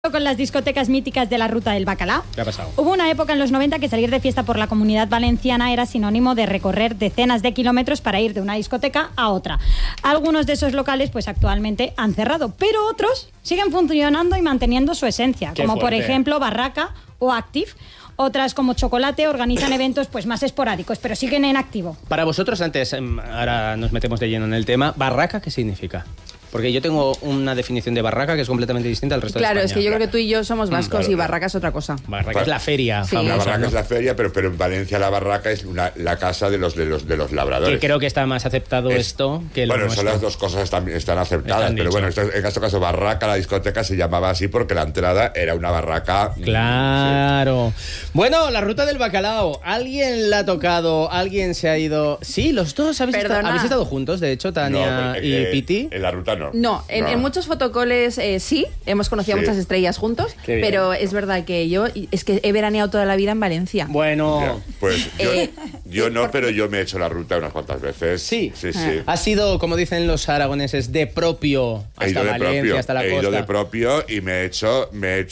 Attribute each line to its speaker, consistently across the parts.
Speaker 1: Con las discotecas míticas de la Ruta del Bacalao.
Speaker 2: ¿Qué ha pasado?
Speaker 1: Hubo una época en los 90 que salir de fiesta por la Comunidad Valenciana era sinónimo de recorrer decenas de kilómetros para ir de una discoteca a otra. Algunos de esos locales pues actualmente han cerrado, pero otros siguen funcionando y manteniendo su esencia, como por ejemplo Barraca o Active. Otras como Chocolate organizan eventos pues más esporádicos, pero siguen en activo.
Speaker 2: Para vosotros, antes, ahora nos metemos de lleno en el tema, ¿barraca qué significa? Porque yo tengo una definición de barraca que es completamente distinta al resto de España.
Speaker 3: Claro, es que yo creo que tú y yo somos vascos y barraca es otra cosa.
Speaker 2: Barraca es la feria.
Speaker 3: Sí.
Speaker 4: La barraca
Speaker 2: ¿no?
Speaker 4: es la feria, pero en Valencia la barraca es la casa de los labradores.
Speaker 2: Que creo que está más aceptado esto que lo nuestro.
Speaker 4: Son las dos cosas están aceptadas,
Speaker 2: Están
Speaker 4: pero bueno, en este caso barraca, la discoteca se llamaba así porque la entrada era una barraca.
Speaker 2: Claro. Sí. Bueno, la Ruta del Bacalao. ¿Alguien la ha tocado? ¿Alguien se ha ido? Sí, los dos habéis estado juntos, de hecho, Tania y Piti.
Speaker 4: En la ruta no.
Speaker 3: No, en muchos fotocoles sí, hemos conocido a muchas estrellas juntos, pero es verdad que yo es que he veraneado toda la vida en Valencia.
Speaker 2: Bueno,
Speaker 4: ya, pues yo no, pero yo me he hecho la ruta unas cuantas veces.
Speaker 2: Sí.
Speaker 4: Sí.
Speaker 2: Ha sido, como dicen los aragoneses, de propio hasta Valencia, hasta la costa.
Speaker 4: He ido de propio y me he hecho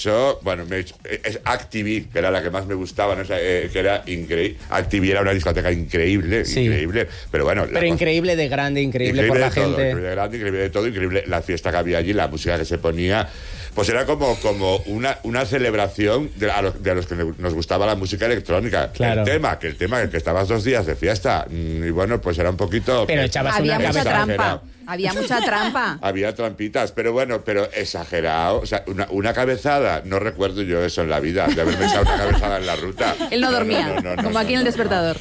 Speaker 4: es Activi, que era la que más me gustaba, ¿no? Que era increíble. Activi era una discoteca increíble, pero bueno.
Speaker 2: Pero increíble de grande, increíble por la gente.
Speaker 4: Increíble de grande, increíble de todo, increíble la fiesta que había allí, la música que se ponía, pues era como una celebración de los que nos gustaba la música electrónica.
Speaker 2: Claro.
Speaker 4: El tema que estabas 2 días de fiesta y bueno, pues era un poquito...
Speaker 2: Pero echabas
Speaker 3: había
Speaker 2: una
Speaker 3: mucha
Speaker 2: cabeza.
Speaker 3: trampa. Había mucha trampa.
Speaker 4: Había trampitas, pero bueno, pero exagerado. O sea, una cabezada, no recuerdo yo eso en la vida, de haberme echado una cabezada en la ruta.
Speaker 3: Él no dormía, como aquí en el despertador.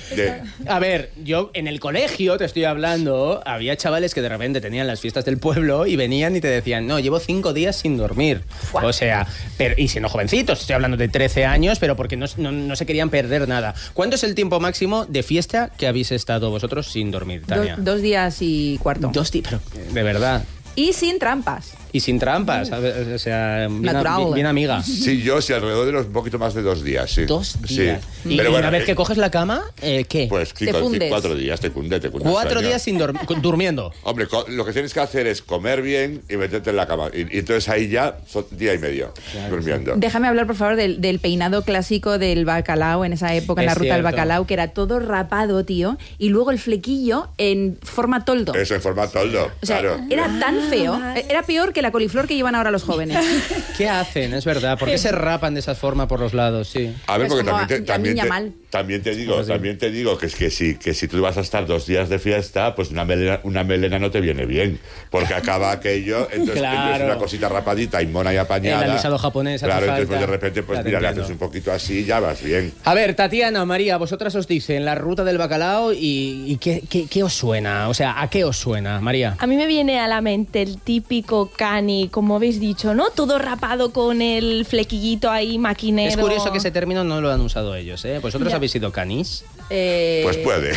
Speaker 2: A ver, yo en el colegio, te estoy hablando, había chavales que de repente tenían las fiestas del pueblo y venían y te decían, no, llevo 5 días sin dormir. O sea, y siendo jovencitos, estoy hablando de 13 años, pero porque no se querían perder nada. ¿Cuánto es el tiempo máximo de fiesta que habéis estado vosotros sin dormir, Tania?
Speaker 3: 2 días y cuarto.
Speaker 2: Pero de verdad.
Speaker 3: Y sin trampas.
Speaker 2: Y sin trampas, o sea, bien amiga.
Speaker 4: Sí, yo sí, alrededor de un poquito más de 2 días, sí.
Speaker 2: 2 días.
Speaker 4: Sí.
Speaker 2: Y
Speaker 4: pero
Speaker 2: una vez que coges la cama, ¿qué?
Speaker 4: Pues
Speaker 3: te fundes.
Speaker 4: 4 días, te cunde.
Speaker 2: 4 días sin durmiendo.
Speaker 4: Hombre, lo que tienes que hacer es comer bien y meterte en la cama. Y entonces ahí ya son 1 día y medio durmiendo.
Speaker 3: Déjame hablar, por favor, del peinado clásico del bacalao en esa época, en la Ruta del Bacalao, que era todo rapado, tío, y luego el flequillo en forma toldo.
Speaker 4: Eso, en forma toldo,
Speaker 3: o sea,
Speaker 4: claro.
Speaker 3: Era tan feo, era peor que la coliflor que llevan ahora los jóvenes.
Speaker 2: ¿Qué hacen? Es verdad. ¿Por qué se rapan de esa forma por los lados? Sí.
Speaker 4: A ver,
Speaker 3: pues
Speaker 4: porque también te digo que si tú vas a estar 2 días de fiesta, pues una melena no te viene bien, porque acaba aquello, entonces es una cosita rapadita y mona y apañada.
Speaker 2: El alisado japonés.
Speaker 4: Claro, entonces pues de repente pues mira, le haces un poquito así y ya vas bien.
Speaker 2: A ver, Tatiana, María, vosotras os dicen la Ruta del Bacalao y ¿qué os suena? O sea, ¿a qué os suena, María?
Speaker 5: A mí me viene a la mente el típico cani, como habéis dicho, ¿no? Todo rapado con el flequillito ahí maquinero.
Speaker 2: Es curioso que ese término no lo han usado ellos, ¿eh? ¿Vosotros habéis sido canis?
Speaker 4: Pues puede.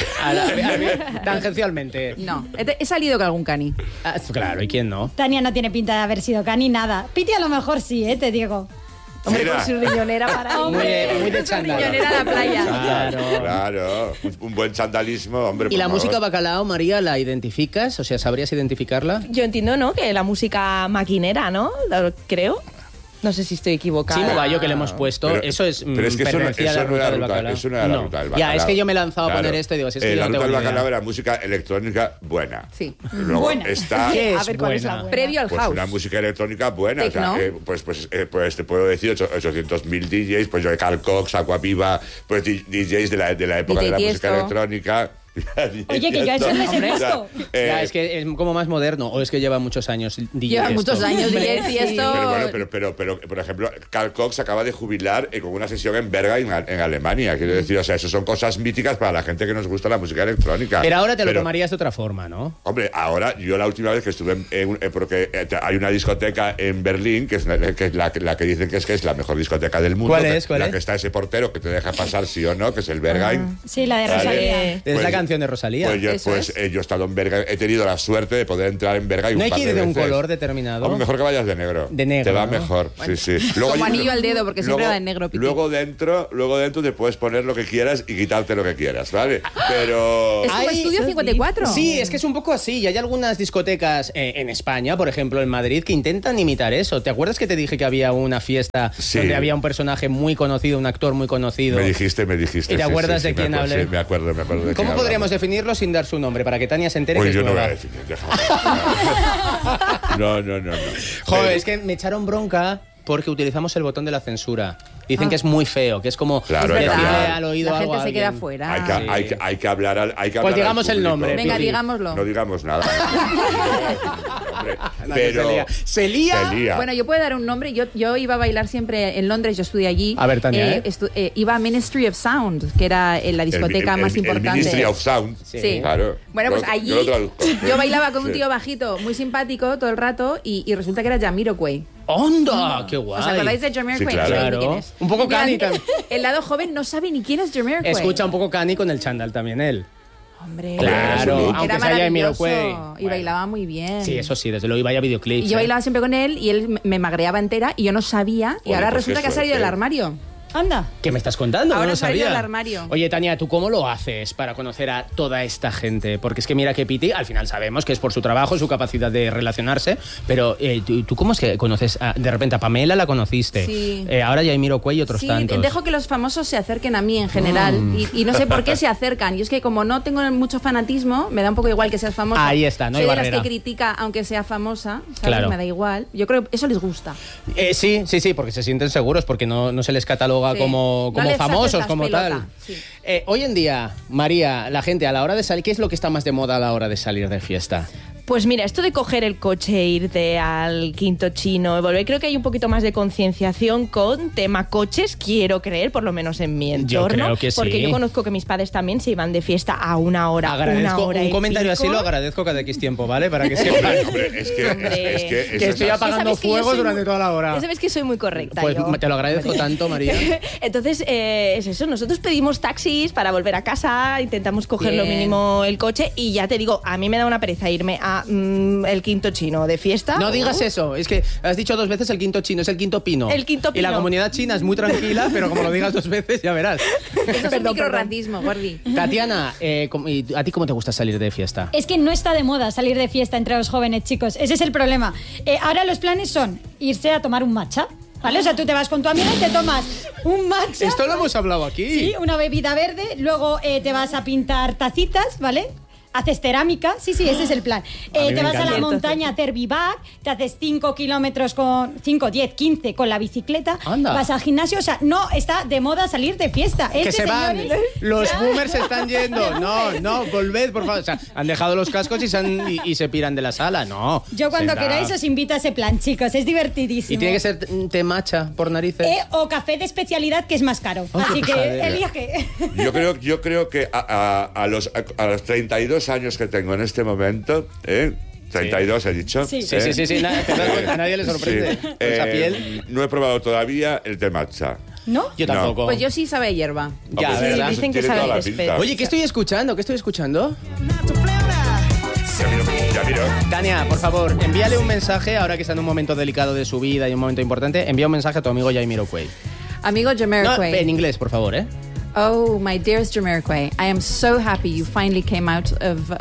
Speaker 2: Tangencialmente.
Speaker 3: No, he salido con algún cani.
Speaker 2: Claro, ¿y quién no?
Speaker 1: Tania no tiene pinta de haber sido cani nada. Piti a lo mejor sí, te digo.
Speaker 5: Hombre, con su riñonera para
Speaker 2: muy de chándal.
Speaker 3: Riñonera a la playa.
Speaker 4: Claro. Un buen chandalismo, hombre.
Speaker 2: ¿Y la música Bacalao, María, la identificas? O sea, ¿sabrías identificarla?
Speaker 5: Yo entiendo, ¿no? Que la música maquinera, ¿no? Creo. No sé si estoy equivocada.
Speaker 2: Sí, Mogallo, que le hemos puesto. Eso es.
Speaker 4: Pero es que eso no era la Ruta del Bacalao.
Speaker 2: Ya, es que yo me he lanzado a poner esto y digo, si es que
Speaker 4: la
Speaker 2: yo no
Speaker 4: Ruta
Speaker 2: tengo
Speaker 4: del
Speaker 2: ni idea.
Speaker 4: Bacalao era música electrónica buena.
Speaker 3: Sí.
Speaker 4: Luego
Speaker 1: Buena.
Speaker 4: está...
Speaker 2: ¿Qué
Speaker 5: A
Speaker 2: es
Speaker 5: ver, ¿cuál es la
Speaker 2: buena?
Speaker 5: buena?
Speaker 3: Previo al
Speaker 4: Pues
Speaker 3: house.
Speaker 4: una música electrónica buena. O sea,
Speaker 3: Tecno.
Speaker 4: pues te puedo decir 800.000 DJs, pues yo de Carl Cox, Aquaviva, pues DJs de la época
Speaker 3: DJ
Speaker 4: de la música
Speaker 3: Tiesto.
Speaker 4: electrónica.
Speaker 1: Oye, que yo a eso les he puesto.
Speaker 2: Ya, es que es como más moderno, o es que lleva muchos años DJ
Speaker 3: Lleva
Speaker 2: esto.
Speaker 3: muchos años DJ
Speaker 5: Sí.
Speaker 3: Tiesto.
Speaker 4: Pero, por ejemplo, Carl Cox acaba de jubilar con una sesión en Bergheim, en Alemania. Quiero decir, o sea, eso son cosas míticas para la gente que nos gusta la música electrónica.
Speaker 2: Pero ahora te lo tomarías de otra forma, ¿no?
Speaker 4: Hombre, ahora, yo la última vez que estuve porque hay una discoteca en Berlín, que es la que dicen que es la mejor discoteca del mundo.
Speaker 2: ¿Cuál es?
Speaker 4: La que está ese portero que te deja pasar sí o no, que es el Bergheim.
Speaker 1: Sí, la de
Speaker 5: Vale.
Speaker 1: Rosalía.
Speaker 2: Es la canción de Rosalía.
Speaker 4: Pues yo he estado en Berga, he tenido la suerte de poder entrar en Berga y
Speaker 2: ¿No
Speaker 4: un
Speaker 2: hay
Speaker 4: par
Speaker 2: que ir de un
Speaker 4: veces.
Speaker 2: color determinado?
Speaker 4: Hombre, mejor que vayas de negro.
Speaker 2: De negro,
Speaker 4: te va
Speaker 2: ¿no?
Speaker 4: mejor,
Speaker 3: Bueno,
Speaker 4: sí. Luego
Speaker 3: como
Speaker 4: hay-
Speaker 3: anillo al dedo, porque siempre va en negro, Piti.
Speaker 4: Luego dentro te puedes poner lo que quieras y quitarte lo que quieras, ¿vale? Pero...
Speaker 3: Es como
Speaker 2: Ay,
Speaker 3: Estudio 54.
Speaker 2: Sí, es que es un poco así. Y hay algunas discotecas en España, por ejemplo en Madrid, que intentan imitar eso. ¿Te acuerdas que te dije que había una fiesta
Speaker 4: Sí.
Speaker 2: donde había un personaje muy conocido, un actor muy conocido?
Speaker 4: Me dijiste.
Speaker 2: ¿Y te acuerdas de quién hablé?
Speaker 4: Sí, me acuerdo de quién
Speaker 2: ¿Cómo podríamos
Speaker 4: hablamos.
Speaker 2: definirlo sin dar su nombre? Para que Tania se entere
Speaker 4: Pues
Speaker 2: que
Speaker 4: yo
Speaker 2: es
Speaker 4: no voy a
Speaker 2: nueva.
Speaker 4: definir, déjame. No.
Speaker 2: Joder,
Speaker 4: Pero-
Speaker 2: es que me echaron bronca porque utilizamos el botón de la censura. Dicen que es muy feo, que es como
Speaker 4: Claro,
Speaker 3: Es
Speaker 4: hay que
Speaker 2: decirle
Speaker 3: verdad.
Speaker 4: hablar.
Speaker 2: al oído
Speaker 3: La
Speaker 2: algo
Speaker 3: gente
Speaker 2: a
Speaker 3: se queda
Speaker 2: alguien.
Speaker 3: fuera.
Speaker 4: Hay que hablar al
Speaker 2: Pues digamos
Speaker 4: al
Speaker 2: el
Speaker 4: público.
Speaker 2: nombre.
Speaker 3: Venga,
Speaker 2: Piti.
Speaker 3: digámoslo.
Speaker 4: No digamos nada. Hombre,
Speaker 2: Anda, que
Speaker 4: pero
Speaker 2: se lía.
Speaker 4: se lía.
Speaker 3: Bueno, yo puedo dar un nombre. Yo iba a bailar siempre en Londres, yo estudié allí.
Speaker 2: A ver, Tania,
Speaker 3: Iba a Ministry of Sound, que era la discoteca más importante.
Speaker 4: El Ministry of Sound.
Speaker 3: Sí.
Speaker 4: Claro.
Speaker 3: Bueno, pues
Speaker 4: Yo
Speaker 3: allí
Speaker 4: lo traduzco.
Speaker 3: yo bailaba con un
Speaker 4: Sí.
Speaker 3: tío bajito, muy simpático todo el rato, y resulta que era Jamiroquai.
Speaker 2: ¡Onda! ¡Qué guay!
Speaker 3: ¿Os acordáis de Jamiroquai?
Speaker 4: Sí, claro.
Speaker 3: No sabéis ni quién
Speaker 2: Claro.
Speaker 3: es.
Speaker 2: Un poco
Speaker 3: Mira,
Speaker 2: Cani también.
Speaker 3: El lado joven no sabe ni quién es Jamiroquai.
Speaker 2: Escucha un poco Cani con el chándal también él.
Speaker 3: Hombre,
Speaker 2: Claro,
Speaker 3: era
Speaker 2: aunque sea
Speaker 3: maravilloso
Speaker 2: Jamiroquai.
Speaker 3: y
Speaker 2: Bueno.
Speaker 3: bailaba muy bien.
Speaker 2: Sí, eso sí, desde luego iba a videoclips.
Speaker 3: Y yo
Speaker 2: ¿eh?
Speaker 3: bailaba siempre con él y él me magreaba entera y yo no sabía. Y
Speaker 4: Joder,
Speaker 3: ahora
Speaker 4: pues
Speaker 3: resulta
Speaker 4: qué
Speaker 3: que ha salido del
Speaker 4: suerte.
Speaker 3: armario.
Speaker 1: Anda.
Speaker 2: ¿Qué me estás contando?
Speaker 3: Ahora
Speaker 2: no lo
Speaker 3: salió
Speaker 2: sabía.
Speaker 3: del armario.
Speaker 2: Oye, Tania, ¿tú cómo lo haces para conocer a toda esta gente? Porque es que mira que Piti, al final sabemos que es por su trabajo, su capacidad de relacionarse, pero ¿tú cómo es que conoces? De repente a Pamela la conociste.
Speaker 3: Sí.
Speaker 2: Ahora ya hay Jamiroquai y otros
Speaker 3: Sí,
Speaker 2: tantos.
Speaker 3: dejo que los famosos se acerquen a mí en general y no sé por qué se acercan. Y es que como no tengo mucho fanatismo, me da un poco igual que seas famosa.
Speaker 2: Ahí está, no hay
Speaker 3: Soy de las
Speaker 2: barrera.
Speaker 3: que critica aunque sea famosa, ¿sabes?
Speaker 2: Claro.
Speaker 3: Me da igual. Yo creo que eso les gusta.
Speaker 2: Sí, porque se sienten seguros, porque no se les cataloga
Speaker 3: Sí.
Speaker 2: como
Speaker 3: No les
Speaker 2: famosos,
Speaker 3: haces
Speaker 2: como
Speaker 3: pelota,
Speaker 2: tal.
Speaker 3: sí.
Speaker 2: Hoy en día, María, la gente a la hora de salir, ¿qué es lo que está más de moda a la hora de salir de fiesta?
Speaker 5: Pues mira, esto de coger el coche e irte al Quinto Chino y volver, creo que hay un poquito más de concienciación con tema coches, quiero creer, por lo menos en mi entorno.
Speaker 2: Yo creo que sí.
Speaker 5: Porque yo conozco que mis padres también se iban de fiesta a una hora,
Speaker 2: Agradezco,
Speaker 5: una hora
Speaker 2: un
Speaker 5: y
Speaker 2: comentario
Speaker 5: pico.
Speaker 2: así lo agradezco cada X tiempo, ¿vale? Para que sepan
Speaker 4: Hombre, es que
Speaker 5: Hombre.
Speaker 4: eso
Speaker 2: que
Speaker 4: es
Speaker 2: estoy
Speaker 4: así.
Speaker 2: apagando
Speaker 5: sabes que yo
Speaker 2: fuegos
Speaker 5: soy
Speaker 2: durante
Speaker 5: muy-
Speaker 2: toda la hora.
Speaker 5: Ya sabes que soy muy correcta.
Speaker 2: Pues
Speaker 5: yo.
Speaker 2: te lo agradezco tanto, María.
Speaker 5: Entonces, es eso, nosotros pedimos taxis para volver a casa, intentamos coger lo
Speaker 3: Bien.
Speaker 5: mínimo el coche y ya te digo, a mí me da una pereza irme a el Quinto Chino de fiesta.
Speaker 2: No digas eso, es que has dicho 2 veces el Quinto Chino, es el Quinto Pino.
Speaker 5: El Quinto
Speaker 2: Y la
Speaker 5: Pino.
Speaker 2: comunidad china es muy tranquila, pero como lo digas 2 veces, ya verás.
Speaker 3: Eso es un microracismo, Gordi.
Speaker 2: Tatiana, ¿y a ti cómo te gusta salir de fiesta?
Speaker 1: Es que no está de moda salir de fiesta entre los jóvenes, chicos. Ese es el problema. Ahora los planes son irse a tomar un matcha, ¿vale? O sea, tú te vas con tu amiga y te tomas un matcha.
Speaker 2: Esto lo hemos hablado aquí.
Speaker 1: Sí, una bebida verde. Luego te vas a pintar tacitas, ¿vale? Haces cerámica, sí, ese es el plan.
Speaker 2: A mí
Speaker 1: Te
Speaker 2: me
Speaker 1: vas a la
Speaker 2: encanta.
Speaker 1: montaña a hacer vivac, te haces 5 kilómetros con 5, 10, 15 con la bicicleta,
Speaker 2: Anda.
Speaker 1: vas al gimnasio, o sea, no está de moda salir de fiesta.
Speaker 2: Que se van.
Speaker 1: señores,
Speaker 2: Los
Speaker 1: ya-
Speaker 2: boomers se están yendo. No, volved, por favor. O sea, han dejado los cascos y se piran de la sala. No.
Speaker 1: Yo cuando
Speaker 2: Sentad.
Speaker 1: queráis os invito a ese plan, chicos, es divertidísimo.
Speaker 2: Y tiene que ser té matcha por narices.
Speaker 1: O café de especialidad, que es más caro.
Speaker 2: Ay,
Speaker 1: Así
Speaker 2: qué
Speaker 1: que
Speaker 2: pijadera.
Speaker 1: elige.
Speaker 4: Yo creo que a los 32 años que tengo en este momento, 32 he dicho.
Speaker 1: Sí.
Speaker 2: Sí. A nadie le sorprende.
Speaker 4: Sí.
Speaker 2: Esa piel.
Speaker 4: No he probado todavía el té matcha.
Speaker 1: ¿No?
Speaker 2: Yo tampoco.
Speaker 3: Pues yo sí sabe a hierba.
Speaker 2: Ya,
Speaker 4: pues
Speaker 2: ¿verdad?
Speaker 4: sí,
Speaker 5: Dicen que
Speaker 4: tiene
Speaker 5: sabe
Speaker 4: toda la
Speaker 5: césped.
Speaker 4: pinta.
Speaker 2: Oye, ¿qué estoy escuchando?
Speaker 4: Ya miro.
Speaker 2: Tania, por favor, envíale un mensaje, ahora que está en un momento delicado de su vida y un momento importante, envía un mensaje a tu amigo Jamiroquai.
Speaker 3: Amigo
Speaker 2: No,
Speaker 3: Jamiroquai.
Speaker 2: en inglés, por favor, ¿eh?
Speaker 3: Oh, my dearest Jamiroquai, I am so happy you finally came out of,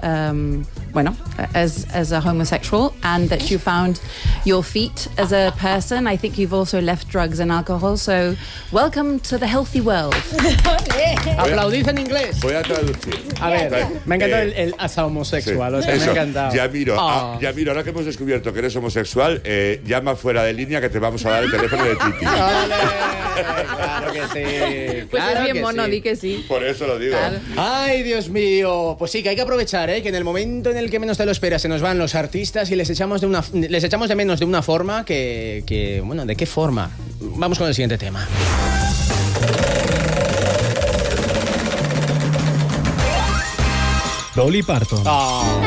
Speaker 3: as a homosexual and that you found your feet as a person. I think you've also left drugs and alcohol, so welcome to the healthy world.
Speaker 2: Aplaudid en inglés.
Speaker 4: Voy a traducir.
Speaker 2: A ver, me ha encantado
Speaker 4: Eh,
Speaker 2: el hasta homosexual,
Speaker 4: Sí,
Speaker 2: o sea, me
Speaker 4: eso.
Speaker 2: ha encantado.
Speaker 4: Ya miro,
Speaker 2: Oh.
Speaker 4: ahora que hemos descubierto que eres homosexual, llama fuera de línea que te vamos a dar el teléfono de Titi.
Speaker 2: ¡Ole! Claro que sí.
Speaker 3: Pues
Speaker 2: claro
Speaker 3: es bien
Speaker 2: que
Speaker 3: mono,
Speaker 2: sí.
Speaker 3: di que sí.
Speaker 4: Por eso lo digo.
Speaker 3: Claro.
Speaker 2: Ay, Dios mío. Pues sí, que hay que aprovechar, ¿eh? Que en el momento en el que menos te lo esperas se nos van los artistas y les echamos de menos de una forma que bueno, ¿de qué forma? Vamos con el siguiente tema.
Speaker 6: Dolly Parton.
Speaker 2: Oh.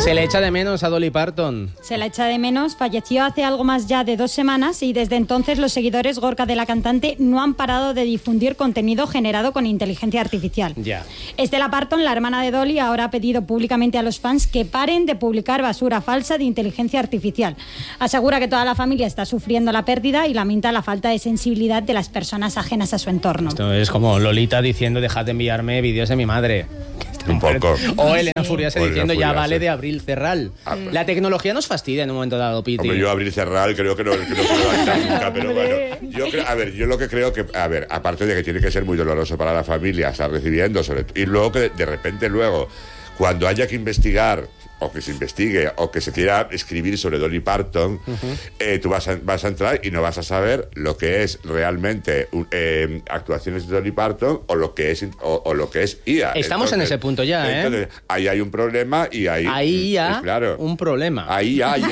Speaker 2: Se le echa de menos a Dolly Parton.
Speaker 1: Se la echa de menos. Falleció hace algo más ya de 2 semanas y desde entonces los seguidores Gorka de la cantante no han parado de difundir contenido generado con inteligencia artificial.
Speaker 2: Ya.
Speaker 1: Stella Parton, la hermana de Dolly, ahora ha pedido públicamente a los fans que paren de publicar basura falsa de inteligencia artificial. Asegura que toda la familia está sufriendo la pérdida y lamenta la falta de sensibilidad de las personas ajenas a su entorno.
Speaker 2: Esto es como Lolita diciendo dejad de enviarme vídeos de mi madre.
Speaker 4: Un poco.
Speaker 2: O Elena Furiase
Speaker 4: O Elena
Speaker 2: diciendo ya
Speaker 4: Furiase.
Speaker 2: vale de Abril Cerral. La tecnología nos fastidia en un momento dado, Piti.
Speaker 4: Hombre, yo Abril Cerral creo que no puedo aguantar nunca, pero bueno. Yo lo que creo que, aparte de que tiene que ser muy doloroso para la familia estar recibiendo, y luego que de repente cuando haya que investigar o que se investigue o que se quiera escribir sobre Dolly Parton, tú vas a entrar y no vas a saber lo que es realmente actuaciones de Dolly Parton o lo que es IA.
Speaker 2: Estamos en ese punto ya, ¿eh?
Speaker 4: Entonces, ahí hay un problema y
Speaker 2: Ahí ya
Speaker 4: claro,
Speaker 2: un problema.
Speaker 4: Ahí hay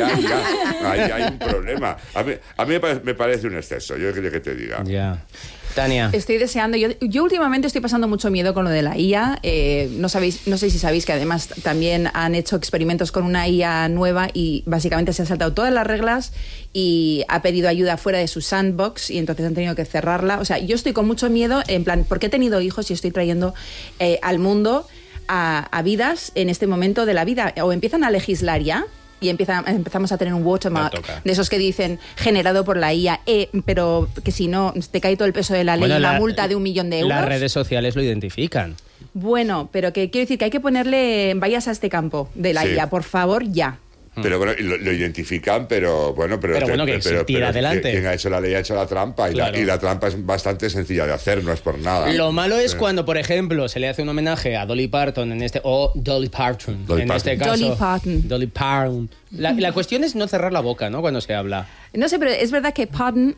Speaker 4: un problema. A mí me parece un exceso, yo quería que te diga.
Speaker 2: Ya. Tania.
Speaker 3: Estoy deseando, yo últimamente estoy pasando mucho miedo con lo de la IA. No sé si sabéis que además también han hecho experimentos con una IA nueva y básicamente se han saltado todas las reglas y ha pedido ayuda fuera de su sandbox y entonces han tenido que cerrarla. O sea, yo estoy con mucho miedo, en plan, porque he tenido hijos y estoy trayendo al mundo a vidas en este momento de la vida. O empiezan a legislar ya, y empezamos a tener un watermark de esos que dicen generado por la IA, pero que si no te cae todo el peso de la ley, una multa de 1 millón de euros.
Speaker 2: Las redes sociales lo identifican.
Speaker 3: Bueno, pero que quiero decir que hay que ponerle vallas a este campo de la IA, por favor, ya.
Speaker 4: Pero bueno, lo identifican, pero bueno,
Speaker 2: que tira adelante.
Speaker 4: Quien ha hecho la ley ha hecho la trampa y la trampa es bastante sencilla de hacer, no es por nada.
Speaker 2: Lo malo es cuando, por ejemplo, se le hace un homenaje a Dolly Parton o Dolly Parton este caso. Dolly Parton. La cuestión es no cerrar la boca, ¿no? Cuando se habla.
Speaker 3: No sé, pero es verdad que Parton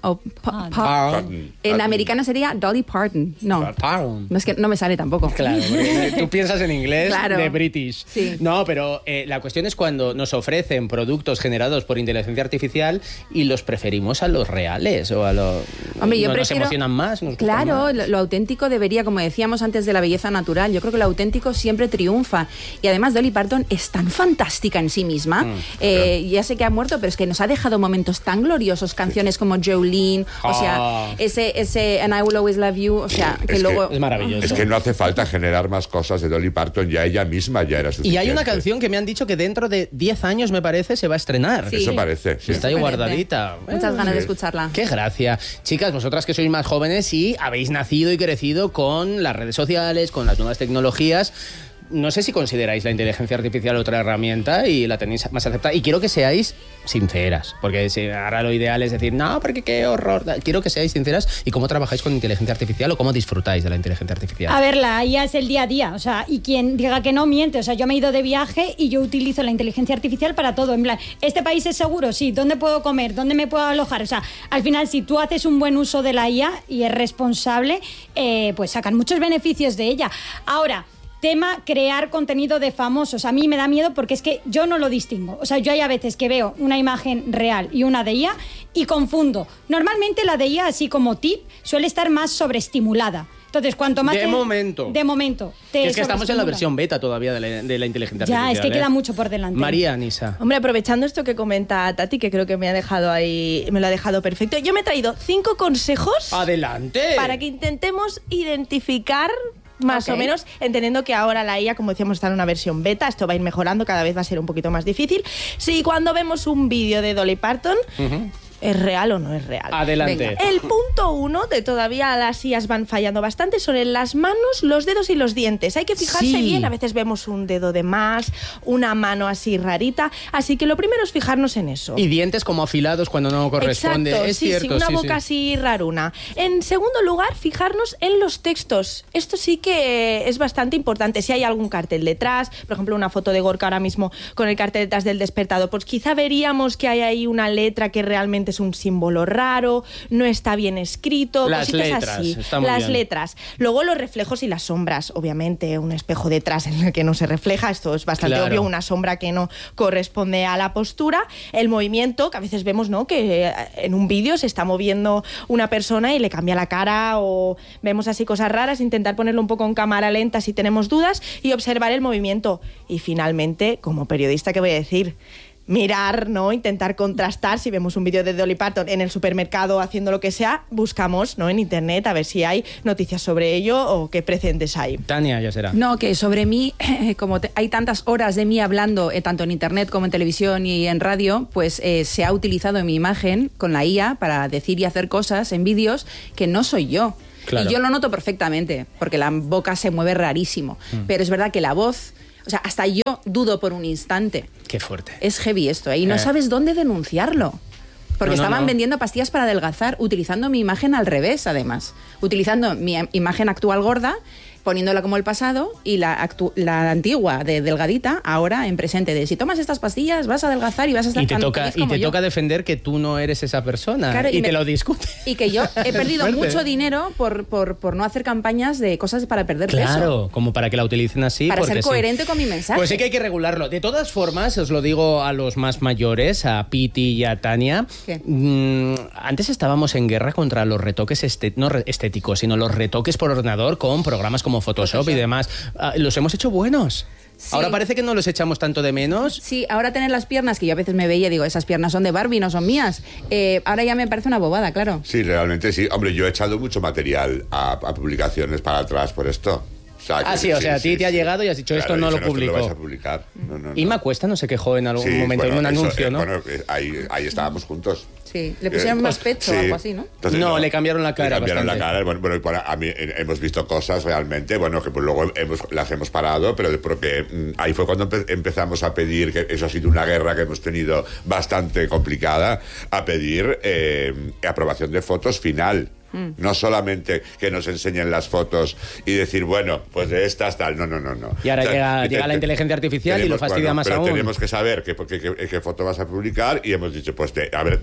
Speaker 3: en americano sería Dolly Parton. No, no es que no me sale tampoco.
Speaker 2: Claro, tú piensas en inglés de British.
Speaker 3: Sí.
Speaker 2: No, pero la cuestión es cuando nos ofrecen productos generados por inteligencia artificial y los preferimos a los reales o a los...
Speaker 3: Hombre, yo
Speaker 2: nos emocionan más.
Speaker 3: Claro,
Speaker 2: más.
Speaker 3: Lo auténtico debería, como decíamos antes de la belleza natural, yo creo que lo auténtico siempre triunfa. Y además Dolly Parton es tan fantástica en sí misma. Ya sé que ha muerto, pero es que nos ha dejado momentos tan gloriosos, canciones como Jolene, o sea, ese And I Will Always Love You, o sea, que luego...
Speaker 2: Es maravilloso.
Speaker 4: Es que no hace falta generar más cosas de Dolly Parton, ya ella misma ya era suficiente.
Speaker 2: Y hay una canción que me han dicho que dentro de 10 años, me parece, se va a estrenar.
Speaker 3: Sí.
Speaker 4: Eso parece. Sí.
Speaker 2: Está ahí guardadita.
Speaker 3: Muchas ganas de escucharla.
Speaker 2: Qué gracia. Chicas, vosotras que sois más jóvenes y habéis nacido y crecido con las redes sociales, con las nuevas tecnologías, no sé si consideráis la inteligencia artificial otra herramienta y la tenéis más aceptada. Y quiero que seáis sinceras, porque ahora lo ideal es decir, no, porque qué horror. Quiero que seáis sinceras y cómo trabajáis con inteligencia artificial o cómo disfrutáis de la inteligencia artificial.
Speaker 1: A ver, la IA es el día a día, o sea, y quien diga que no miente. O sea, yo me he ido de viaje y yo utilizo la inteligencia artificial para todo. En plan, ¿este país es seguro? Sí. ¿Dónde puedo comer? ¿Dónde me puedo alojar? O sea, al final, si tú haces un buen uso de la IA y es responsable, pues sacan muchos beneficios de ella. Ahora, tema crear contenido de famosos. A mí me da miedo porque es que yo no lo distingo. O sea, yo hay a veces que veo una imagen real y una de IA y confundo. Normalmente la de IA, así como tip, suele estar más sobreestimulada. Entonces, cuanto más...
Speaker 2: De momento.
Speaker 1: Es
Speaker 2: que estamos en la versión beta todavía de la inteligencia artificial.
Speaker 1: Ya, es que queda mucho por delante.
Speaker 2: María, Nisa.
Speaker 5: Hombre, aprovechando esto que comenta Tati, que creo que me lo ha dejado perfecto, yo me he traído 5 consejos.
Speaker 2: ¡Adelante!
Speaker 5: Para que intentemos identificar... Más o menos, entendiendo que ahora la IA, como decíamos, está en una versión beta, esto va a ir mejorando, cada vez va a ser un poquito más difícil. Si cuando vemos un vídeo de Dolly Parton, ¿es real o no es real?
Speaker 2: Adelante.
Speaker 5: Venga. El punto 1 de todavía las IAs van fallando bastante son en las manos, los dedos y los dientes. Hay que fijarse bien, a veces vemos un dedo de más, una mano así rarita, así que lo primero es fijarnos en eso.
Speaker 2: Y dientes como afilados cuando no corresponde.
Speaker 5: Exacto,
Speaker 2: es cierto,
Speaker 5: una boca así raruna. En segundo lugar, fijarnos en los textos. Esto sí que es bastante importante. Si hay algún cartel detrás, por ejemplo, una foto de Gorka ahora mismo con el cartel detrás del despertador, pues quizá veríamos que hay ahí una letra que realmente veces un símbolo raro, no está bien escrito,
Speaker 2: las
Speaker 5: cositas
Speaker 2: letras,
Speaker 5: así.
Speaker 2: está muy
Speaker 5: Las
Speaker 2: bien.
Speaker 5: letras. Luego los reflejos y las sombras, obviamente, un espejo detrás en el que no se refleja, esto es bastante
Speaker 2: Claro.
Speaker 5: obvio, una sombra que no corresponde a la postura, el movimiento, que a veces vemos, ¿no?, que en un vídeo se está moviendo una persona y le cambia la cara, o vemos así cosas raras, intentar ponerlo un poco en cámara lenta si tenemos dudas y observar el movimiento. Y finalmente, como periodista, ¿qué voy a decir? Mirar, ¿no? Intentar contrastar. Si vemos un vídeo de Dolly Parton en el supermercado haciendo lo que sea, buscamos, ¿no?, en internet a ver si hay noticias sobre ello o qué precedentes hay.
Speaker 2: Tania, ya será.
Speaker 3: No, que sobre mí, como hay tantas horas de mí hablando, tanto en internet como en televisión y en radio, pues se ha utilizado mi imagen con la IA para decir y hacer cosas en vídeos que no soy yo.
Speaker 2: Claro.
Speaker 3: Y yo lo noto perfectamente, porque la boca se mueve rarísimo. Pero es verdad que la voz, o sea, hasta yo dudo por un instante.
Speaker 2: Qué fuerte.
Speaker 3: Es heavy esto, y no sabes dónde denunciarlo. Porque
Speaker 2: No.
Speaker 3: estaban vendiendo pastillas para adelgazar, utilizando mi imagen al revés, además. Utilizando mi imagen actual gorda, poniéndola como el pasado, y la antigua de delgadita, ahora en presente, de si tomas estas pastillas vas a adelgazar y vas a estar
Speaker 2: Y te
Speaker 3: tan
Speaker 2: toca,
Speaker 3: feliz como yo.
Speaker 2: toca defender que tú no eres esa persona.
Speaker 3: Claro,
Speaker 2: y
Speaker 3: me-
Speaker 2: te lo discute.
Speaker 3: Y que yo he perdido
Speaker 2: Fuerte.
Speaker 3: mucho dinero por no hacer campañas de cosas para perder peso.
Speaker 2: Claro, como para que la utilicen así.
Speaker 3: Para
Speaker 2: porque
Speaker 3: ser
Speaker 2: sí.
Speaker 3: coherente con mi mensaje.
Speaker 2: Pues sí que hay que regularlo. De todas formas, os lo digo a los más mayores, a Piti y a Tania.
Speaker 3: ¿Qué?
Speaker 2: Antes estábamos en guerra contra los retoques estéticos, sino los retoques por ordenador con programas como Photoshop y demás. Los hemos hecho buenos.
Speaker 3: Sí.
Speaker 2: Ahora parece que no los echamos tanto de menos.
Speaker 3: Sí, ahora tener las piernas, que yo a veces me veía y digo, esas piernas son de Barbie, no son mías. Ahora ya me parece una bobada, claro.
Speaker 4: Sí, realmente sí. Hombre, yo he echado mucho material a publicaciones para atrás por esto. O sea,
Speaker 2: Ah, sí, o sea, a ti te ha llegado y has dicho, esto no lo
Speaker 4: esto
Speaker 2: publico.
Speaker 4: lo vais a publicar. No.
Speaker 2: Inma Cuesta no se quejó en algún
Speaker 4: Sí,
Speaker 2: momento
Speaker 4: bueno,
Speaker 2: en un
Speaker 4: eso,
Speaker 2: anuncio, ¿no?
Speaker 4: Bueno, ahí estábamos juntos.
Speaker 3: Sí, le pusieron más pecho o
Speaker 4: sí.
Speaker 3: algo así, ¿no?
Speaker 4: Entonces,
Speaker 2: No, le cambiaron la cara
Speaker 4: Le cambiaron
Speaker 2: bastante.
Speaker 4: la cara. Bueno, a mí hemos visto cosas realmente, bueno, que pues luego las hemos parado, pero porque ahí fue cuando empezamos a pedir, que eso ha sido una guerra que hemos tenido bastante complicada, a pedir aprobación de fotos final. No solamente que nos enseñen las fotos y decir, bueno, pues de estas tal, no.
Speaker 2: Y ahora
Speaker 4: O sea,
Speaker 2: llega la inteligencia artificial y lo fastidia más
Speaker 4: pero
Speaker 2: aún.
Speaker 4: tenemos que saber qué foto vas a publicar y hemos dicho, pues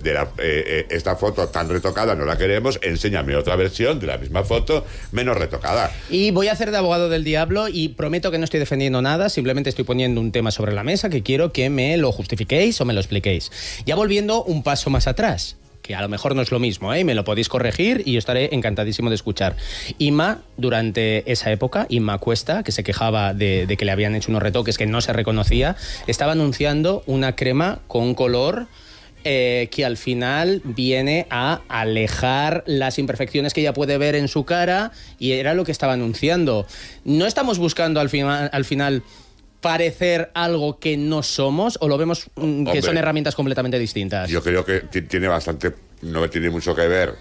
Speaker 4: esta foto tan retocada no la queremos, enséñame otra versión de la misma foto menos retocada.
Speaker 2: Y voy a hacer de abogado del diablo y prometo que no estoy defendiendo nada, simplemente estoy poniendo un tema sobre la mesa que quiero que me lo justifiquéis o me lo expliquéis. Ya volviendo un paso más atrás, que a lo mejor no es lo mismo, me lo podéis corregir y yo estaré encantadísimo de escuchar. Inma, durante esa época, Inma Cuesta, que se quejaba de que le habían hecho unos retoques que no se reconocía, estaba anunciando una crema con color que al final viene a alejar las imperfecciones que ella puede ver en su cara, y era lo que estaba anunciando. No estamos buscando al final parecer algo que no somos, o lo vemos que
Speaker 4: Hombre,
Speaker 2: son herramientas completamente distintas.
Speaker 4: Yo creo que tiene bastante, no tiene mucho que ver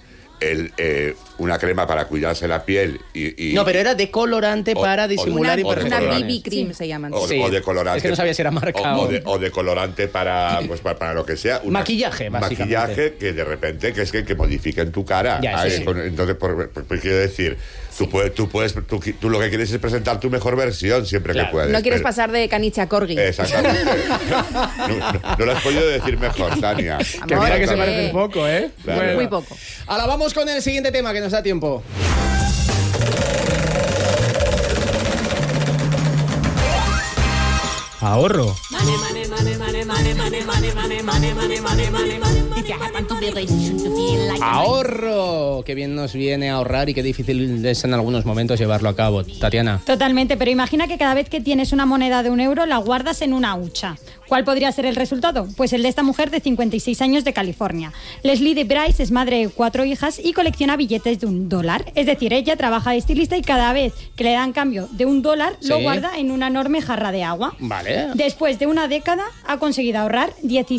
Speaker 4: una crema para cuidarse la piel y
Speaker 2: No, pero era decolorante para
Speaker 4: o
Speaker 2: disimular
Speaker 4: de
Speaker 3: Una
Speaker 2: imperfecciones.
Speaker 3: BB cream se llaman.
Speaker 4: o,
Speaker 2: Sí.
Speaker 4: o de colorante.
Speaker 2: Es que no sabía si era marca
Speaker 4: o de colorante para lo que sea.
Speaker 2: Maquillaje, básicamente.
Speaker 4: Maquillaje que de repente que modifiquen tu cara.
Speaker 2: Ya, eso sí.
Speaker 4: Entonces, quiero decir, tú lo que quieres es presentar tu mejor versión siempre
Speaker 2: Claro.
Speaker 4: que puedes.
Speaker 3: No quieres
Speaker 4: pero-
Speaker 3: pasar de caniche a corgi.
Speaker 4: Exactamente. no lo has podido decir mejor, Tania.
Speaker 2: Que
Speaker 3: Amor,
Speaker 2: mira que se
Speaker 3: que-
Speaker 2: parecen poco, ¿eh?
Speaker 4: Claro.
Speaker 3: Muy poco.
Speaker 2: Ahora vamos con el siguiente tema que nos da tiempo. Ahorro. Ahorro. Qué bien nos viene ahorrar y qué difícil es en algunos momentos llevarlo a cabo. Tatiana.
Speaker 1: Totalmente, pero imagina que cada vez que tienes una moneda de €1 la guardas en una hucha. ¿Cuál podría ser el resultado? Pues el de esta mujer de 56 años de California. Leslie de Bryce es madre de 4 hijas y colecciona billetes de $1. Es decir, ella trabaja de estilista y cada vez que le dan cambio de $1 lo
Speaker 2: Sí.
Speaker 1: guarda en una enorme jarra de agua.
Speaker 2: Vale.
Speaker 1: Después de una década ha conseguido ahorrar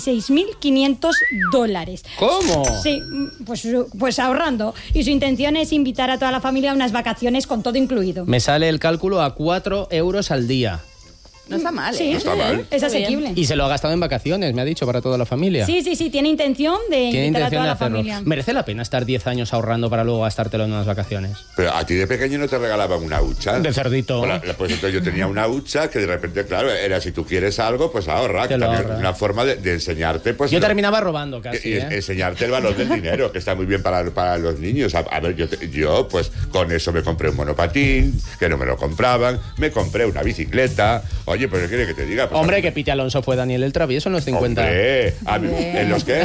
Speaker 1: $16.500.
Speaker 2: ¿Cómo?
Speaker 1: Sí, pues ahorrando. Y su intención es invitar a toda la familia a unas vacaciones con todo incluido.
Speaker 2: Me sale el cálculo a 4 euros al día.
Speaker 3: No está mal, ¿eh?
Speaker 1: Sí,
Speaker 4: No está mal.
Speaker 1: es asequible.
Speaker 2: Y se lo ha gastado en vacaciones, me ha dicho, para toda la familia.
Speaker 1: Sí, tiene intención de
Speaker 2: Tiene
Speaker 1: invitar a
Speaker 2: intención
Speaker 1: toda
Speaker 2: de
Speaker 1: la
Speaker 2: hacerlo.
Speaker 1: familia.
Speaker 2: ¿Merece la pena estar 10 años ahorrando para luego gastártelo en unas vacaciones?
Speaker 4: Pero a ti de pequeño no te regalaban una hucha.
Speaker 2: De cerdito.
Speaker 4: Pues entonces yo tenía una hucha que de repente, claro, era si tú quieres algo, pues ahorra.
Speaker 2: Te lo
Speaker 4: También
Speaker 2: ahorras.
Speaker 4: una forma de enseñarte, pues...
Speaker 2: Yo terminaba robando casi,
Speaker 4: enseñarte el valor del dinero, que está muy bien para los niños. A ver, yo, pues, con eso me compré un monopatín, que no me lo compraban, me compré una bicicleta. Oye, pues, ¿qué quiere que te diga? Pues,
Speaker 2: Hombre, que Piti Alonso fue Daniel el Travieso en los 50.
Speaker 4: Hombre, ¿en los qué?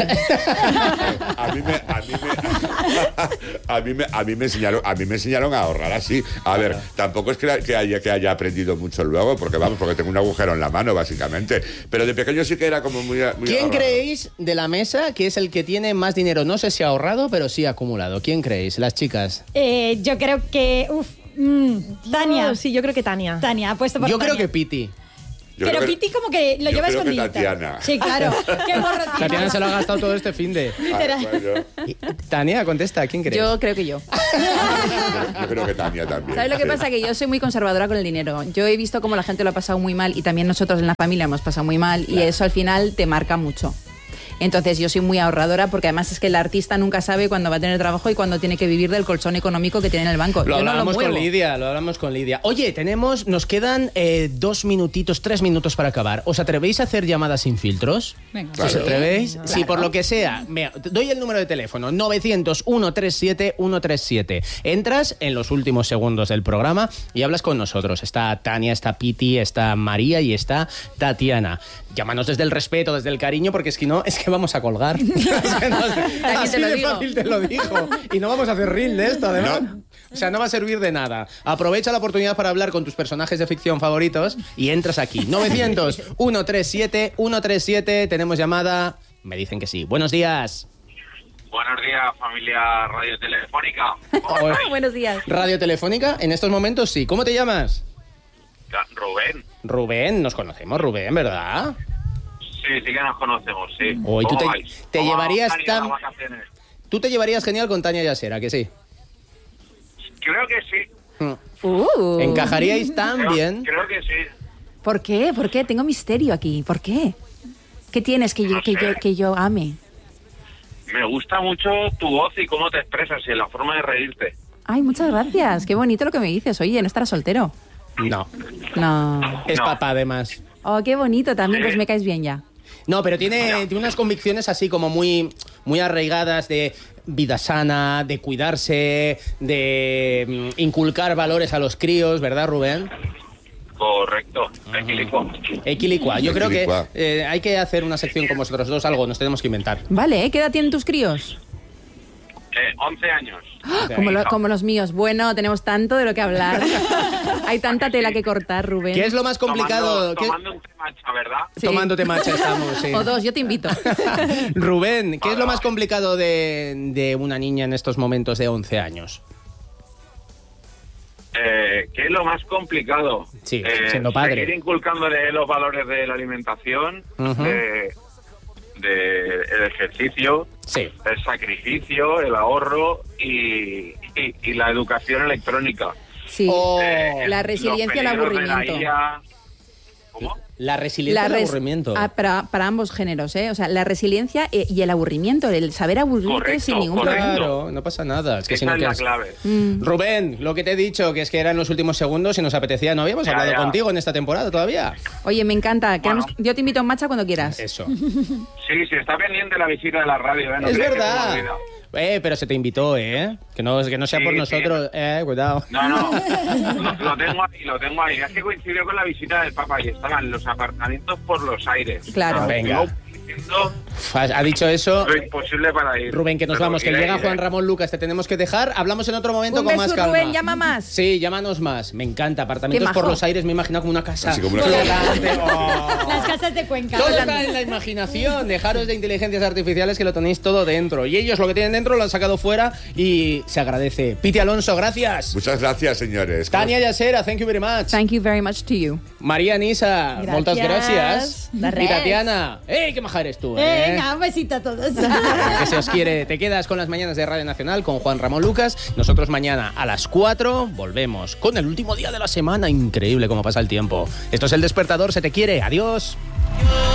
Speaker 4: a mí me enseñaron a ahorrar así. A ver, tampoco es que haya aprendido mucho luego, porque tengo un agujero en la mano, básicamente. Pero de pequeño sí que era como muy
Speaker 2: ¿Quién
Speaker 4: ahorrador.
Speaker 2: creéis de la mesa que es el que tiene más dinero? No sé si ha ahorrado, pero sí ha acumulado. ¿Quién creéis? Las chicas.
Speaker 1: Yo creo que... Tania.
Speaker 5: Sí, yo creo que Tania.
Speaker 1: Tania, ha puesto por
Speaker 2: Yo creo
Speaker 1: Tania.
Speaker 2: que Piti.
Speaker 4: Yo
Speaker 1: Pero
Speaker 4: creo que-
Speaker 1: Piti como que lo
Speaker 4: yo
Speaker 1: lleva
Speaker 4: creo que
Speaker 1: escondidita.
Speaker 4: Tatiana.
Speaker 1: Sí, claro. Qué morro tiene.
Speaker 2: Tatiana se lo ha gastado todo este fin de.
Speaker 4: Bueno,
Speaker 2: Tania, contesta, ¿quién crees?
Speaker 3: Yo creo que yo.
Speaker 4: yo creo que Tania también.
Speaker 3: ¿Sabes lo que
Speaker 4: sí.
Speaker 3: pasa? Que yo soy muy conservadora con el dinero. Yo he visto cómo la gente lo ha pasado muy mal y también nosotros en la familia hemos pasado muy mal y eso al final te marca mucho. Entonces yo soy muy ahorradora porque además es que el artista nunca sabe cuándo va a tener trabajo y cuándo tiene que vivir del colchón económico que tiene en el banco.
Speaker 2: Lo
Speaker 3: Yo no
Speaker 2: hablamos
Speaker 3: muevo.
Speaker 2: con Lidia. Oye, nos quedan 3 minutitos para acabar. ¿Os atrevéis a hacer llamadas sin filtros?
Speaker 1: Venga.
Speaker 2: ¿Os
Speaker 4: Claro.
Speaker 2: atrevéis? Sí, por lo que sea. Doy el número de teléfono, 900-137-137. Entras en los últimos segundos del programa y hablas con nosotros. Está Tania, está Piti, está María y está Tatiana. Llámanos desde el respeto, desde el cariño, porque es que vamos a colgar. Así
Speaker 3: te lo
Speaker 2: de
Speaker 3: digo.
Speaker 2: fácil te lo digo. Y no vamos a hacer reel de esto, además.
Speaker 4: No.
Speaker 2: O sea, no va a servir de nada. Aprovecha la oportunidad para hablar con tus personajes de ficción favoritos y entras aquí. 900-137-137. Tenemos llamada. Me dicen que sí. Buenos días.
Speaker 6: Buenos días, familia radiotelefónica.
Speaker 3: Buenos días.
Speaker 2: Radio Telefónica, en estos momentos sí. ¿Cómo te llamas?
Speaker 6: Rubén.
Speaker 2: Rubén, nos conocemos, Rubén, ¿verdad?
Speaker 6: Sí, que nos conocemos, sí.
Speaker 2: Hoy tú
Speaker 6: ¿Cómo
Speaker 2: te
Speaker 6: vais?
Speaker 2: te
Speaker 6: ¿Cómo
Speaker 2: llevarías
Speaker 6: han ido
Speaker 2: tan-
Speaker 6: las vacaciones?
Speaker 2: Tú te llevarías genial con Tania Yasera, que sí.
Speaker 6: Creo que sí.
Speaker 2: Encajaríais tan
Speaker 6: Creo,
Speaker 2: bien.
Speaker 6: creo que sí.
Speaker 3: ¿Por qué? ¿Por qué? Tengo misterio aquí. ¿Por qué? ¿Qué tienes que yo,
Speaker 6: No
Speaker 3: que
Speaker 6: sé.
Speaker 3: yo, que yo ame?
Speaker 6: Me gusta mucho tu voz y cómo te expresas y la forma de reírte.
Speaker 3: Ay, muchas gracias. Qué bonito lo que me dices. Oye, ¿no estarás soltero?
Speaker 2: No,
Speaker 3: No.
Speaker 2: es
Speaker 6: No.
Speaker 2: papá además.
Speaker 3: Oh, qué bonito también.
Speaker 6: Sí.
Speaker 3: Pues me caes bien ya.
Speaker 2: No, pero tiene unas convicciones así como muy arraigadas de vida sana, de cuidarse, de inculcar valores a los críos, ¿verdad, Rubén?
Speaker 6: Correcto. Equilico.
Speaker 2: Equilicua. Yo creo
Speaker 4: Equilicua.
Speaker 2: que hay que hacer una sección con vosotros dos, algo nos tenemos que inventar.
Speaker 3: Vale, ¿eh? ¿Qué edad tienen tus críos?
Speaker 6: 11 años.
Speaker 3: Como los míos. Bueno, tenemos tanto de lo que hablar. Hay tanta tela que cortar, Rubén.
Speaker 2: ¿Qué es lo más complicado?
Speaker 6: Tomando un temacha, ¿verdad?
Speaker 3: Sí.
Speaker 2: Tomándote macha estamos, sí.
Speaker 3: O dos, yo te invito.
Speaker 2: Rubén, ¿qué es lo más complicado de una niña en estos momentos de 11 años?
Speaker 6: ¿Qué es lo más complicado?
Speaker 2: Sí, siendo padre.
Speaker 6: Seguir inculcándole los valores de la alimentación,
Speaker 2: Ujú.
Speaker 6: el ejercicio,
Speaker 2: Sí.
Speaker 6: el sacrificio, el ahorro y la educación electrónica.
Speaker 3: Sí.
Speaker 2: Oh,
Speaker 3: La
Speaker 6: Los
Speaker 3: resiliencia al
Speaker 6: peligros de la
Speaker 3: aburrimiento.
Speaker 6: IA. ¿Cómo?
Speaker 2: la resiliencia y el aburrimiento.
Speaker 3: Para ambos géneros, ¿eh? O sea, la resiliencia y el aburrimiento, el saber aburrirte
Speaker 6: Correcto,
Speaker 3: sin ningún
Speaker 6: correcto.
Speaker 3: problema.
Speaker 2: Claro, no pasa nada. Es que si
Speaker 6: Esa
Speaker 2: no
Speaker 6: es la
Speaker 2: quedas-
Speaker 6: clave.
Speaker 2: Rubén, lo que te he dicho, que es que eran los últimos segundos y nos apetecía. No habíamos
Speaker 6: Ya,
Speaker 2: hablado
Speaker 6: ya.
Speaker 2: contigo en esta temporada todavía.
Speaker 3: Oye, me encanta.
Speaker 6: Bueno.
Speaker 3: Yo te invito a un matcha cuando quieras.
Speaker 2: Eso.
Speaker 6: Sí, está pendiente la visita de la radio. No
Speaker 2: Es
Speaker 6: creas que se me
Speaker 2: verdad.
Speaker 6: olvida.
Speaker 2: Pero se te invitó, ¿eh? Que no sea
Speaker 6: Sí,
Speaker 2: por
Speaker 6: sí.
Speaker 2: nosotros. Cuidado.
Speaker 6: No, lo tengo ahí. Es que coincidió con la visita del Papa y estaban los apartamentos por los aires.
Speaker 3: Claro.
Speaker 6: O sea,
Speaker 2: Venga.
Speaker 6: yo diciendo
Speaker 2: Ha dicho eso.
Speaker 6: lo imposible para ir.
Speaker 2: Rubén, que nos
Speaker 6: Pero
Speaker 2: vamos, que
Speaker 6: iré,
Speaker 2: llega
Speaker 6: iré.
Speaker 2: Juan Ramón Lucas, te tenemos que dejar. Hablamos en otro momento
Speaker 3: Un
Speaker 2: con
Speaker 3: beso,
Speaker 2: más calma.
Speaker 3: Rubén, llama más.
Speaker 2: Sí, llámanos más. Me encanta. Apartamentos
Speaker 3: Qué
Speaker 2: por
Speaker 3: majo.
Speaker 2: los aires, me imagino como una casa.
Speaker 4: Así como una
Speaker 2: flotante. Oh.
Speaker 1: Las casas de Cuenca.
Speaker 2: Todo está en la imaginación. Dejaros de inteligencias artificiales que lo tenéis todo dentro. Y ellos lo que tienen dentro lo han sacado fuera y se agradece. Piti Alonso, gracias.
Speaker 4: Muchas gracias, señores.
Speaker 2: Tania Yasera, thank you very much.
Speaker 3: Thank you very much to you.
Speaker 2: María Nisa, moltes gràcies.
Speaker 1: De
Speaker 2: I
Speaker 1: res.
Speaker 2: Tatiana, ei, que maja maja eres tú,
Speaker 1: Venga, un besito a todos.
Speaker 2: Que se os quiere. Te quedas con las mañanas de Radio Nacional con Juan Ramón Lucas. Nosotros mañana a las 4 volvemos con el último día de la semana. Increíble cómo pasa el tiempo. Esto es El Despertador. Se te quiere. Adiós.